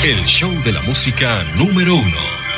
el show de la música número 1.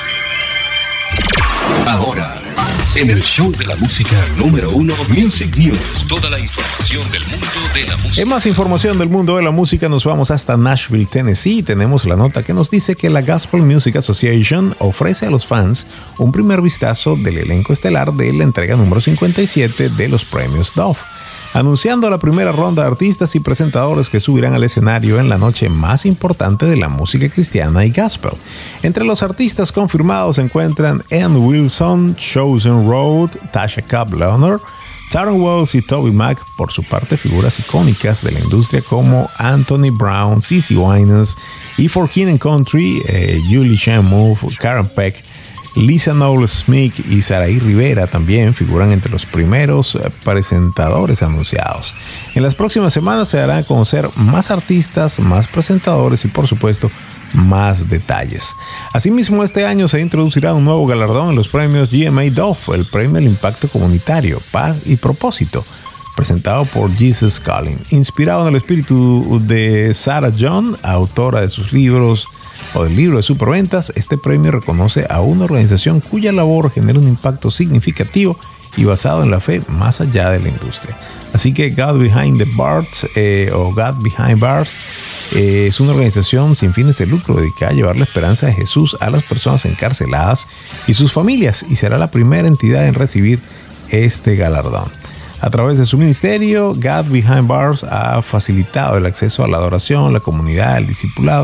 Ahora, en el show de la música número 1, Music News. Toda la información del mundo de la música. En más información del mundo de la música nos vamos hasta Nashville, Tennessee. Tenemos la nota que nos dice que la Gospel Music Association ofrece a los fans un primer vistazo del elenco estelar de la entrega número 57 de los premios Dove, anunciando la primera ronda de artistas y presentadores que subirán al escenario en la noche más importante de la música cristiana y gospel. Entre los artistas confirmados se encuentran Ann Wilson, Chosen Road, Tasha Cobb Leonard, Taron Wells y Toby Mac. Por su parte, figuras icónicas de la industria como Anthony Brown, CeCe Winans y For King & Country, Julie Shenmue, Karen Peck, Lisa Knowles-Smith y Saraí Rivera también figuran entre los primeros presentadores anunciados. En las próximas semanas se darán a conocer más artistas, más presentadores y por supuesto más detalles. Asimismo, este año se introducirá un nuevo galardón en los premios GMA Dove, el premio al impacto comunitario, paz y propósito, presentado por Jesus Calling. Inspirado en el espíritu de Sarah John, autora de sus libros o del libro de superventas, este premio reconoce a una organización cuya labor genera un impacto significativo y basado en la fe más allá de la industria. Así que God Behind the Bars o God Behind Bars es una organización sin fines de lucro dedicada a llevar la esperanza de Jesús a las personas encarceladas y sus familias, y será la primera entidad en recibir este galardón. A través de su ministerio, God Behind Bars ha facilitado el acceso a la adoración, la comunidad, el discipulado.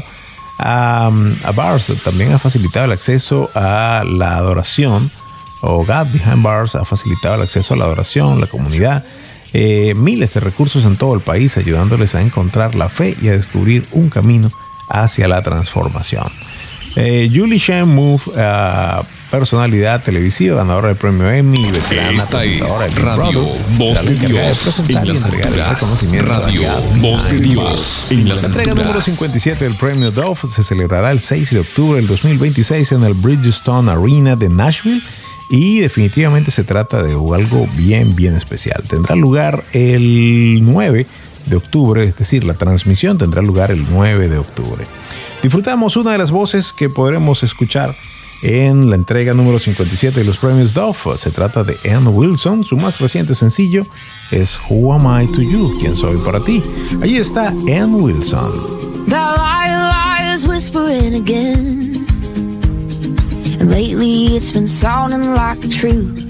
A Bars también ha facilitado el acceso a la adoración, o God Behind Bars ha facilitado el acceso a la adoración, la comunidad, miles de recursos en todo el país, ayudándoles a encontrar la fe y a descubrir un camino hacia la transformación. Julie Shenmue, personalidad televisiva, ganadora del premio Emmy, veterana presentadora de Radio Voz de Dios en las alturas. Radio Voz de Dios en las alturas. La entrega número 57 del premio Dove se celebrará el 6 de octubre del 2026 en el Bridgestone Arena de Nashville, y definitivamente se trata de algo bien especial. Tendrá lugar el 9 de octubre, es decir, la transmisión tendrá lugar el 9 de octubre. Disfrutamos una de las voces que podremos escuchar en la entrega número 57 de los premios Dove. Se trata de Ann Wilson. Su más reciente sencillo es Who Am I to You? ¿Quién soy para ti? Allí está Ann Wilson. The liars whispering again, and lately it's been sounding like the truth.